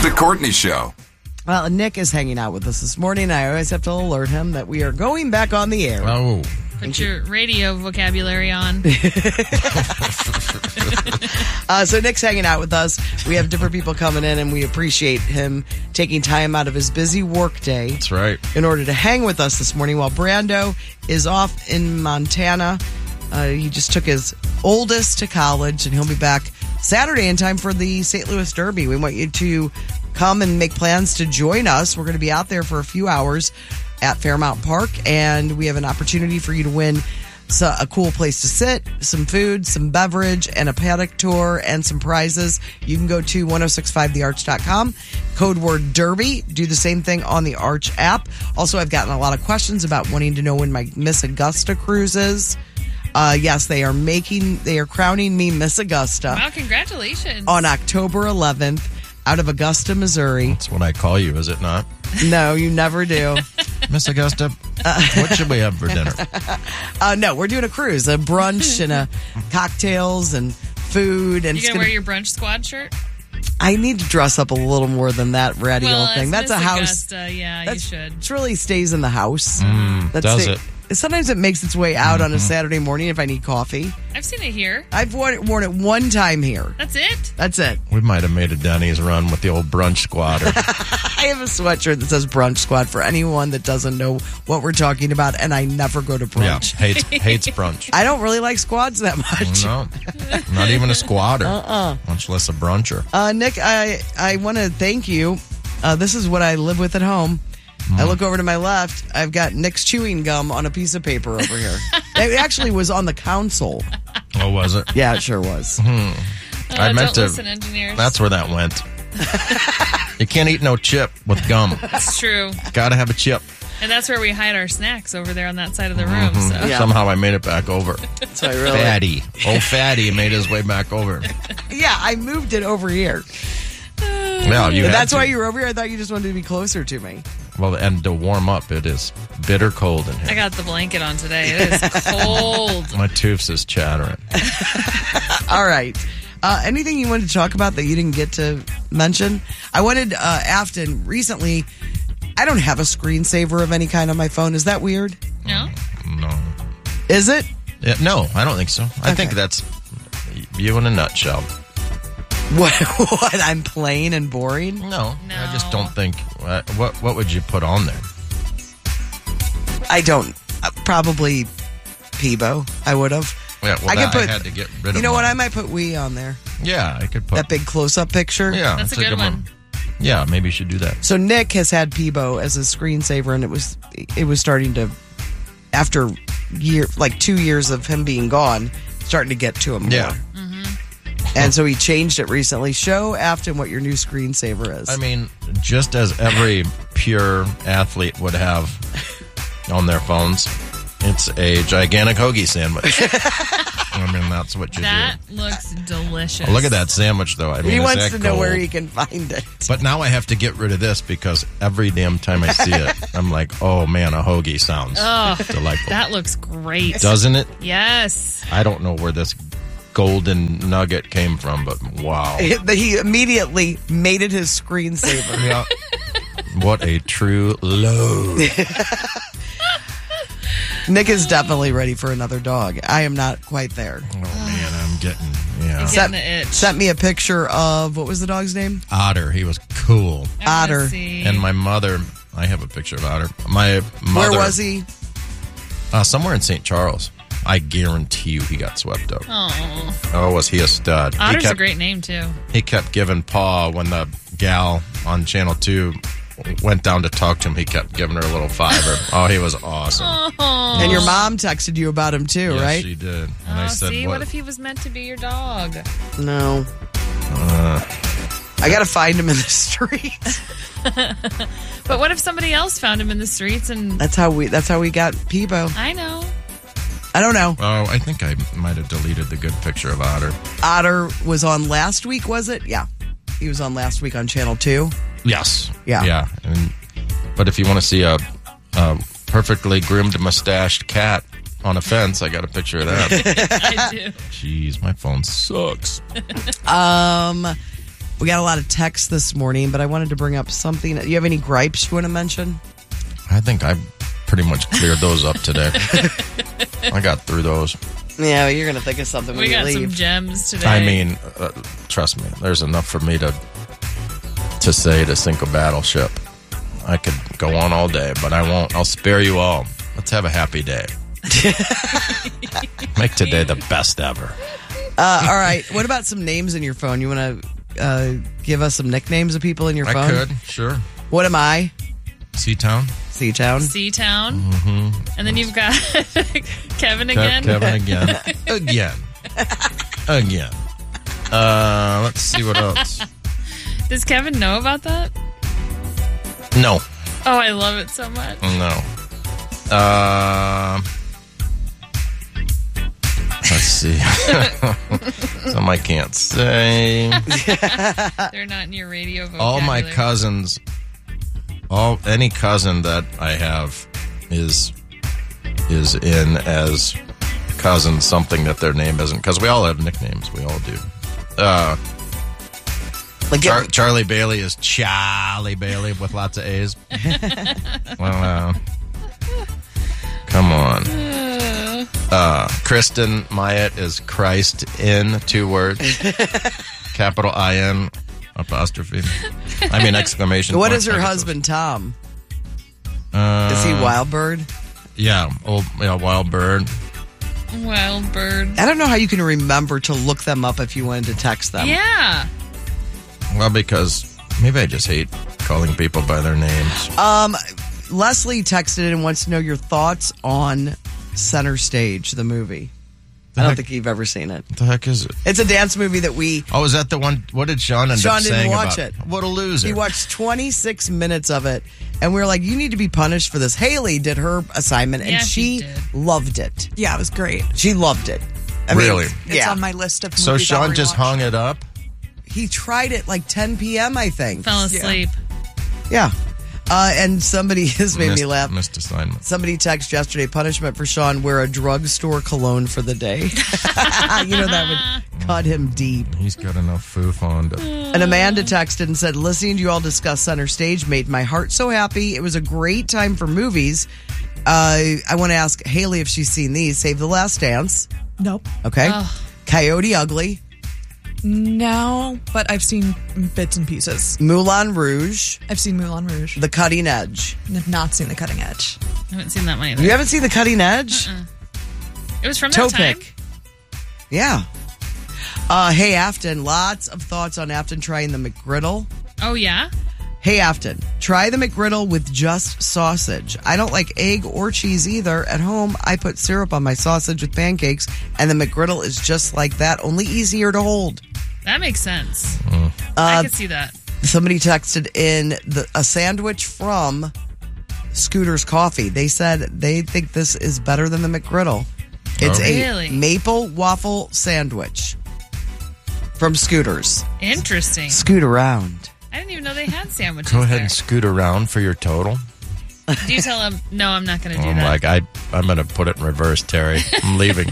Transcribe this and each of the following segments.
The Courtney Show. Well, Nick is hanging out with us this morning. I always have to alert him that we are going back on the air. Oh. Put your radio vocabulary on. So Nick's hanging out with us. We have different people coming in, and we appreciate him taking time out of his busy work day. That's right. In order to hang with us this morning while Brando is off in Montana. He just took his oldest to college, and he'll be back Saturday in time for the St. Louis Derby. We want you to come and make plans to join us. We're going to be out there for a few hours at Fairmount Park, and we have an opportunity for you to win a cool place to sit, some food, some beverage, and a paddock tour, and some prizes. You can go to 1065thearch.com, code word Derby. Do the same thing on the Arch app. Also, I've gotten a lot of questions about wanting to know when my Miss Augusta cruise is. Yes, they are crowning me Miss Augusta. Wow, congratulations. On October 11th out of Augusta, Missouri. That's what I call you, is it not? No, you never do. Miss Augusta, what should we have for dinner? No, we're doing a cruise, a brunch and cocktails and food. And you going to wear your brunch squad shirt? I need to dress up a little more than that ratty old thing. That's Miss a house. Augusta, yeah, you should. It really stays in the house. Does it? Sometimes it makes its way out on a Saturday morning if I need coffee. I've seen it here. I've worn it one time here. That's it? That's it. We might have made a Denny's run with the old brunch squad. I have a sweatshirt that says Brunch Squad for anyone that doesn't know what we're talking about, and I never go to brunch. Yeah, hates brunch. I don't really like squads that much. No, not even a squatter. Much less a bruncher. Nick, I want to thank you. This is what I live with at home. I look over to my left. I've got Nick's chewing gum on a piece of paper over here. It actually was on the console. Oh, was it? Yeah, it sure was. I meant don't to. listen, engineers. That's where that went. You can't eat no chip with gum. That's true. Gotta have a chip. And that's where we hide our snacks over there on that side of the room. So. Yeah. Somehow I made it back over. So I really, Fatty. Old Fatty made his way back over. yeah, I moved it over here. Well, you. That's why you were over here. I thought you just wanted to be closer to me. Well, and to warm up, it is bitter cold in here. I got the blanket on today. It is cold. My tooth is chattering. All right. Anything you wanted to talk about that you didn't get to mention? I wanted Afton recently. I don't have a screensaver of any kind on my phone. Is that weird? No? No. Is it? Yeah, no, I don't think so. I think that's you in a nutshell. What? I'm plain and boring? No, I just don't think. What would you put on there? I don't. Probably Peebo. I would have. Yeah, well, I had to get rid of. You know mine. what? I might put Wee on there. Yeah, I could put That big close-up picture. Yeah, That's a good one. Yeah, maybe you should do that. So Nick has had Peebo as a screensaver, and it was starting to, after 2 years of him being gone, starting to get to him more. Yeah. And so he changed it recently. Show Afton what your new screensaver is. I mean, just as every pure athlete would have on their phones, it's a gigantic hoagie sandwich. I mean, that's what you That do. looks delicious. Look at that sandwich, though. I mean, he is wants that to know gold? where he can find it. But now I have to get rid of this because every damn time I see it, I'm like, oh man, a hoagie sounds delightful. That looks great. Doesn't it? Yes. I don't know where this golden nugget came from, but wow. He immediately made it his screensaver. Yeah. What a true load. Nick is definitely ready for another dog. I am not quite there. Oh man, I'm getting, He's getting the itch. Sent me a picture of, what was the dog's name? Otter. He was cool. I wanna Otter. see. And my mother, I have a picture of Otter. My mother. Where was he? Somewhere in St. Charles. I guarantee you he got swept up. Oh. Oh, was he a stud? Otter's a great name, too. He kept giving paw when the gal on Channel 2 went down to talk to him. He kept giving her a little fiver. Oh, he was awesome. Oh. And your mom texted you about him too, Yes, right? she did. And I said, see, what if he was meant to be your dog? No. I got to find him in the streets. But what if somebody else found him in the streets and... That's how we got Peebo. I know. I don't know. Oh, I think I might have deleted the good picture of Otter. Otter was on last week, was it? Yeah. He was on last week on Channel 2. Yes. Yeah. Yeah. But if you want to see a perfectly groomed, mustached cat on a fence, I got a picture of that. I do. Jeez, my phone sucks. We got a lot of texts this morning, but I wanted to bring up something. You have any gripes you want to mention? I think I pretty much cleared those up today. I got through those. Yeah, you're going to think of something when We you got leave. some gems today. I mean, trust me, there's enough for me to say to sink a battleship. I could go on all day, but I won't. I'll spare you all. Let's have a happy day. Make today the best ever. All right. What about some names in your phone? You want to give us some nicknames of people in your phone? I could, sure. What am I? Seatown? Seatown. Seatown. Mm-hmm. And then you've got Kevin again. Kevin again. Again. Let's see what else. Does Kevin know about that? No. Oh, I love it so much. No. Let's see. Some I can't say. They're not in your radio vocabulary. All my cousins, any cousin that I have is in as cousin something that their name isn't, because we all have nicknames. We all do. Charlie Bailey is Charlie Bailey with lots of A's. Well, come on. Kristen Myatt is Christ in 2 words. Capital I-N apostrophe. I mean exclamation What point. is her husband, Tom? Is he Wild Bird? Yeah, Wild Bird. Wild Bird. I don't know how you can remember to look them up if you wanted to text them. Yeah. Well, because maybe I just hate calling people by their names. Leslie texted and wants to know your thoughts on Center Stage, the movie. I don't think you've ever seen it. What the heck is it? It's a dance movie that we... Oh, is that the one? What did Sean end up saying didn't watch about it. What a loser. He watched 26 minutes of it, and we were like, you need to be punished for this. Haley did her assignment, and Yeah, she she did. loved it. Yeah, it was great. She loved it. Really? It's Yeah. on my list of movies. So I'll Sean just rewatch. hung it up? He tried it like 10 p.m., I think. Fell asleep. Yeah. And somebody has made me laugh. Missed assignment. Somebody texted yesterday, punishment for Sean, wear a drugstore cologne for the day. That would cut him deep. He's got enough foof on to... And Amanda texted and said, listening to you all discuss Center Stage made my heart so happy. It was a great time for movies. I want to ask Haley if she's seen these. Save the Last Dance. Nope. Okay. Oh. Coyote Ugly. No, but I've seen bits and pieces. Moulin Rouge. I've seen Moulin Rouge. The Cutting Edge. I've not seen The Cutting Edge. I haven't seen that one either. You haven't seen The Cutting Edge? It was from that time. Topic. Yeah. Hey, Afton. Lots of thoughts on Afton trying the McGriddle. Oh, yeah? Hey, Afton. Try the McGriddle with just sausage. I don't like egg or cheese either. At home, I put syrup on my sausage with pancakes, and the McGriddle is just like that, only easier to hold. That makes sense. I could see that. Somebody texted in a sandwich from Scooter's Coffee. They said they think this is better than the McGriddle. It's Really? a maple waffle sandwich from Scooter's. Interesting. Scoot around. I didn't even know they had sandwiches Go ahead there. and scoot around for your total. Do you tell them, no, I'm not going to do I'm that. like, I'm going to put it in reverse, Terry. I'm leaving.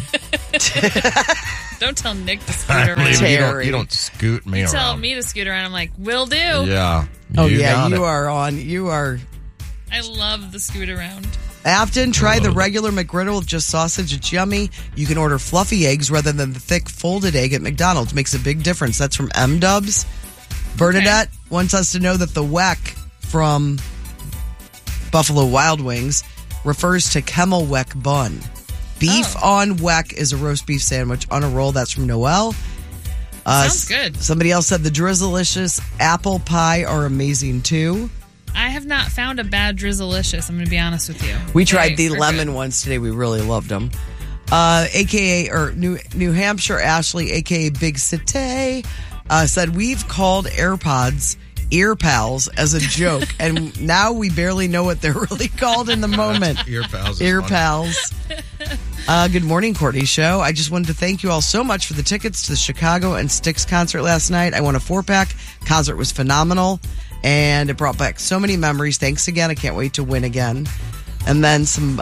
Don't tell Nick to scoot I'm around. leaving. Terry. You don't scoot me You around. tell me to scoot around. I'm like, will do. Yeah. Oh, You yeah, got you it. are on. You are. I love the scoot around. Afton, try the regular McGriddle with just sausage. It's yummy. You can order fluffy eggs rather than the thick folded egg at McDonald's. Makes a big difference. That's from M-Dubs. Bernadette wants us to know that the Weck from Buffalo Wild Wings refers to Camel Weck bun. Beef on Weck is a roast beef sandwich on a roll. That's from Noelle. Sounds good. Somebody else said the Drizzlicious apple pie are amazing too. I have not found a bad Drizzlicious. I'm going to be honest with you. We tried the They're lemon good. ones today. We really loved them. AKA, or New Hampshire Ashley, AKA Big City, said we've called AirPods ear pals as a joke, and now we barely know what they're really called in the moment. Ear pals. is Ear funny. pals. Good morning, Courtney Show. I just wanted to thank you all so much for the tickets to the Chicago and Styx concert last night. I won a 4-pack. Concert was phenomenal, and it brought back so many memories. Thanks again. I can't wait to win again. And then some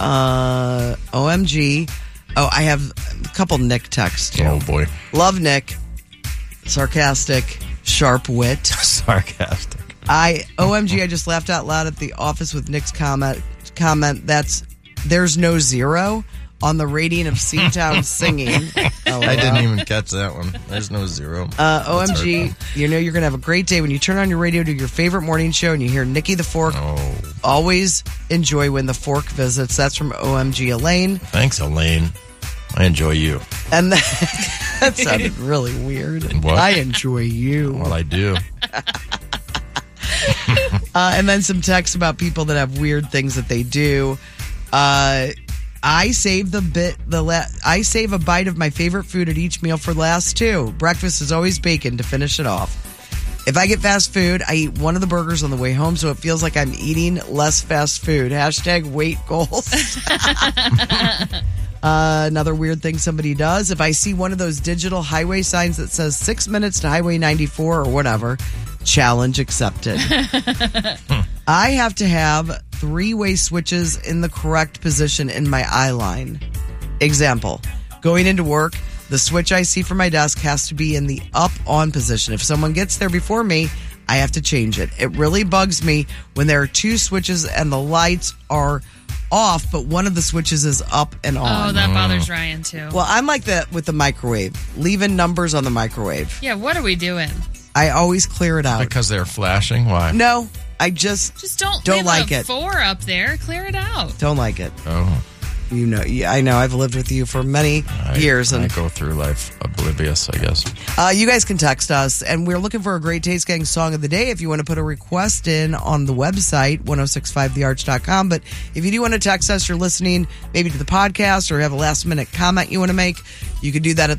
OMG. Oh, I have a couple Nick texts. Oh, boy. Love Nick. Sarcastic. sharp wit. Sarcastic. OMG, I just laughed out loud at the office with Nick's comment. There's no zero on the rating of Seatown singing. I didn't even catch that one. There's no zero. OMG, you know you're going to have a great day when you turn on your radio to your favorite morning show and you hear Nikki the Fork. Oh. Always enjoy when the Fork visits. That's from OMG Elaine. Thanks, Elaine. I enjoy you. And that sounded really weird. What? I enjoy you. Well, I do. And then some texts about people that have weird things that they do. I save a bite of my favorite food at each meal for the last two. Breakfast is always bacon to finish it off. If I get fast food, I eat one of the burgers on the way home so it feels like I'm eating less fast food. # weight goals. Another weird thing somebody does. If I see one of those digital highway signs that says 6 minutes to Highway 94 or whatever, challenge accepted. I have to have 3-way switches in the correct position in my eye line. Example, going into work, the switch I see from my desk has to be in the up-on position. If someone gets there before me, I have to change it. It really bugs me when there are 2 switches and the lights are off, but one of the switches is up and on. Oh, that bothers Ryan, too. Well, I'm like that with the microwave, leaving numbers on the microwave. Yeah, what are we doing? I always clear it out. Because they're flashing? Why? No, I just don't leave like a it. 4 up there. Clear it out. Don't like it. Oh. You know, I know. I've lived with you for many years. And I go through life oblivious, I guess. You guys can text us, and we're looking for a Great Taste Gang song of the day. If you want to put a request in on the website, 1065thearch.com. But if you do want to text us, you're listening maybe to the podcast or have a last-minute comment you want to make, you can do that at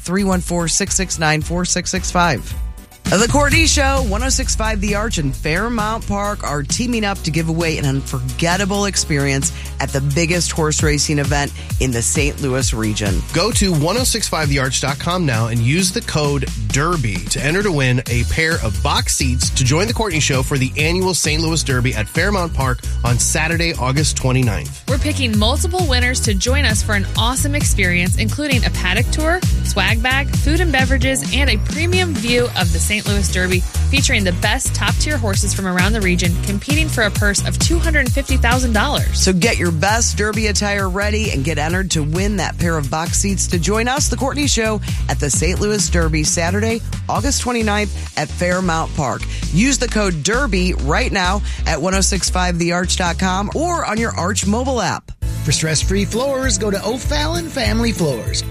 314-669-4665. The Courtney Show, 1065 The Arch and Fairmount Park are teaming up to give away an unforgettable experience at the biggest horse racing event in the St. Louis region. Go to 1065thearch.com now and use the code DERBY to enter to win a pair of box seats to join the Courtney Show for the annual St. Louis Derby at Fairmount Park on Saturday, August 29th. We're picking multiple winners to join us for an awesome experience, including a paddock tour, swag bag, food and beverages, and a premium view of the St. Louis Derby featuring the best top-tier horses from around the region competing for a purse of $250,000. So get your best Derby attire ready and get entered to win that pair of box seats to join us, The Courtney Show, at the St. Louis Derby Saturday, August 29th at Fairmount Park. Use the code DERBY right now at 1065thearch.com or on your Arch mobile app. For stress-free floors, go to O'Fallon Family Floors,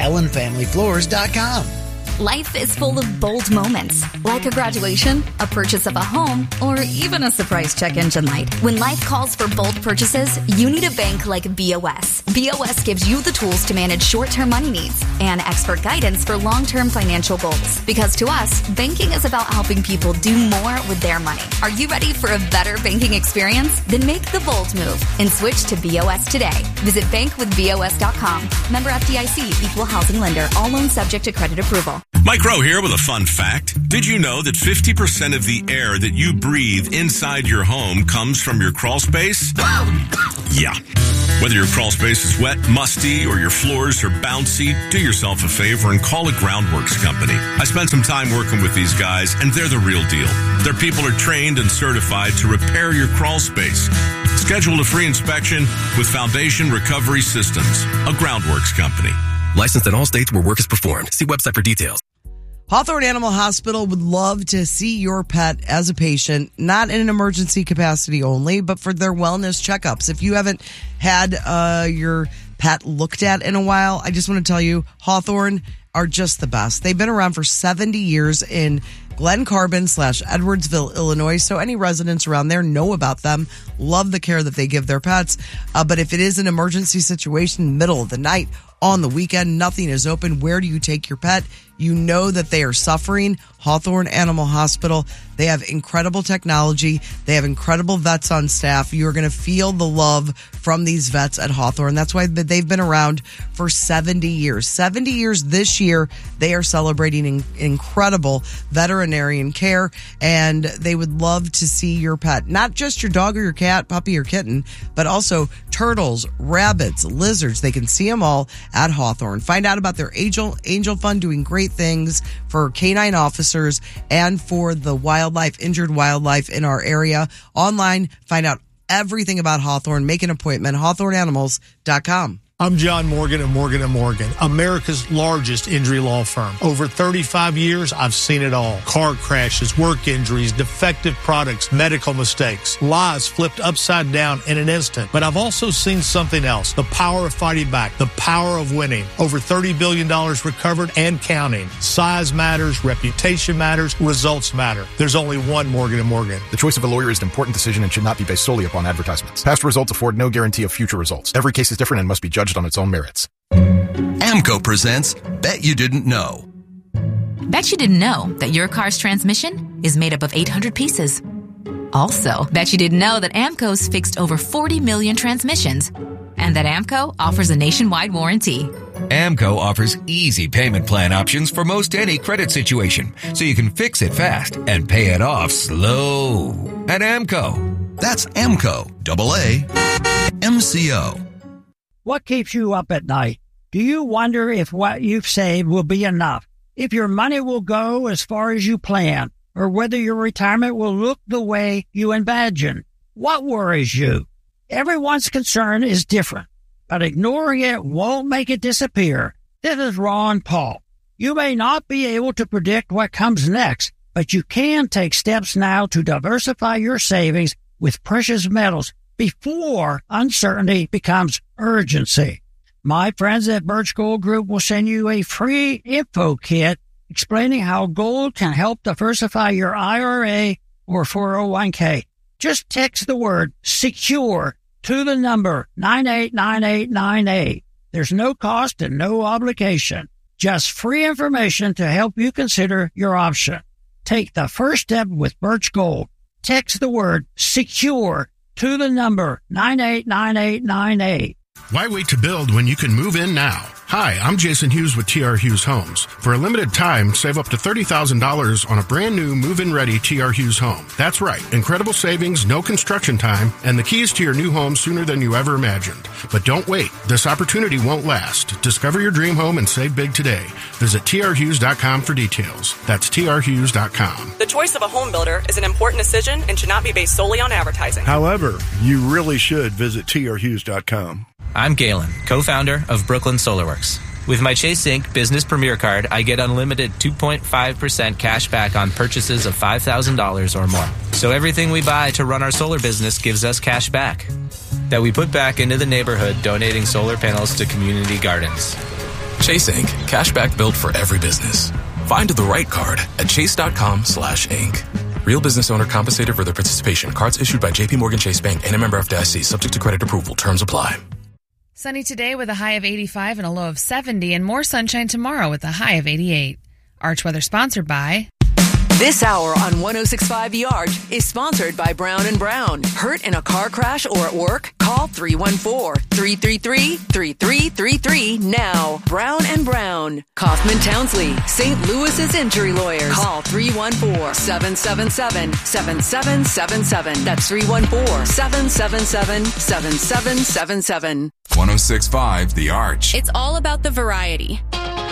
O'FallonFamilyFloors.com. Life is full of bold moments, like a graduation, a purchase of a home, or even a surprise check engine light. When life calls for bold purchases, you need a bank like BOS. BOS gives you the tools to manage short-term money needs and expert guidance for long-term financial goals. Because to us, banking is about helping people do more with their money. Are you ready for a better banking experience? Then make the bold move and switch to BOS today. Visit bankwithbos.com. Member FDIC, equal housing lender. All loans subject to credit approval. Mike Rowe here with a fun fact. Did you know that 50% of the air that you breathe inside your home comes from your crawl space? Yeah. Whether your crawl space is wet, musty, or your floors are bouncy, do yourself a favor and call a Groundworks company. I spent some time working with these guys, and they're the real deal. Their people are trained and certified to repair your crawl space. Schedule a free inspection with Foundation Recovery Systems, a Groundworks company. Licensed in all states where work is performed. See website for details. Hawthorne Animal Hospital would love to see your pet as a patient, not in an emergency capacity only, but for their wellness checkups. If you haven't had your pet looked at in a while, I just want to tell you, Hawthorne are just the best. They've been around for 70 years in Glen Carbon / Edwardsville, Illinois. So any residents around there know about them, love the care that they give their pets. But if it is an emergency situation, middle of the night, on the weekend, nothing is open, where do you take your pet? You know that they are suffering. Hawthorne Animal Hospital, they have incredible technology. They have incredible vets on staff. You're going to feel the love from these vets at Hawthorne. That's why they've been around for 70 years. 70 years this year, they are celebrating incredible veterinarian care, and they would love to see your pet, not just your dog or your cat, puppy or kitten, but also turtles, rabbits, lizards. They can see them all at Hawthorne. Find out about their Angel Fund doing great things for canine officers and for the injured wildlife in our area. Online, find out everything about Hawthorne. Make an appointment, hawthorneanimals.com. I'm John Morgan of Morgan & Morgan, America's largest injury law firm. Over 35 years, I've seen it all. Car crashes, work injuries, defective products, medical mistakes, lives flipped upside down in an instant. But I've also seen something else, the power of fighting back, the power of winning. Over $30 billion recovered and counting. Size matters, reputation matters, results matter. There's only one Morgan & Morgan. The choice of a lawyer is an important decision and should not be based solely upon advertisements. Past results afford no guarantee of future results. Every case is different and must be judged on its own merits. AMCO presents Bet You Didn't Know. Bet you didn't know that your car's transmission is made up of 800 pieces. Also, bet you didn't know that AMCO's fixed over 40 million transmissions and that AMCO offers a nationwide warranty. AMCO offers easy payment plan options for most any credit situation, so you can fix it fast and pay it off slow. At AMCO. That's AMCO, AA-MCO. What keeps you up at night? Do you wonder if what you've saved will be enough? If your money will go as far as you plan? Or whether your retirement will look the way you imagine? What worries you? Everyone's concern is different, but ignoring it won't make it disappear. This is Ron Paul. You may not be able to predict what comes next, but you can take steps now to diversify your savings with precious metals before uncertainty becomes urgency. My friends at Birch Gold Group will send you a free info kit explaining how gold can help diversify your IRA or 401k. Just text the word SECURE to the number 989898. There's no cost and no obligation. Just free information to help you consider your option. Take the first step with Birch Gold. Text the word SECURE to the number 989898. Why wait to build when you can move in now? Hi, I'm Jason Hughes with TR Hughes Homes. For a limited time, save up to $30,000 on a brand new move-in ready TR Hughes home. That's right. Incredible savings, no construction time, and the keys to your new home sooner than you ever imagined. But don't wait. This opportunity won't last. Discover your dream home and save big today. Visit trhughes.com for details. That's trhughes.com. The choice of a home builder is an important decision and should not be based solely on advertising. However, you really should visit trhughes.com. I'm Galen, co-founder of Brooklyn SolarWorks. With my Chase Inc. Business Premier Card, I get unlimited 2.5% cash back on purchases of $5,000 or more. So everything we buy to run our solar business gives us cash back that we put back into the neighborhood, donating solar panels to community gardens. Chase Inc. Cashback built for every business. Find the right card at chase.com/Inc. Real business owner compensated for their participation. Cards issued by JP Morgan Chase Bank and a member FDIC, subject to credit approval. Terms apply. Sunny today with a high of 85 and a low of 70, and more sunshine tomorrow with a high of 88. Arch Weather sponsored by... This hour on 106.5 The Arch is sponsored by Brown & Brown. Hurt in a car crash or at work? Call 314-333-3333 now. Brown & Brown. Kaufman Townsley, St. Louis's injury lawyers. Call 314-777-7777. That's 314-777-7777. 106.5 The Arch. It's all about the variety.